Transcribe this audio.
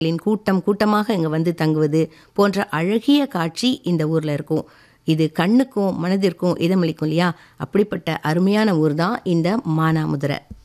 கூட்டம் கூட்டமாக இங்கே வந்து தங்குவது போன்ற அழகிய காட்சி இந்த ஊரில் இருக்கும். இது கண்ணுக்கும் மனதிற்கும் இதமளிக்கும் இல்லையா? அப்படிப்பட்ட அருமையான ஊர் தான் இந்த மானாமதுரை.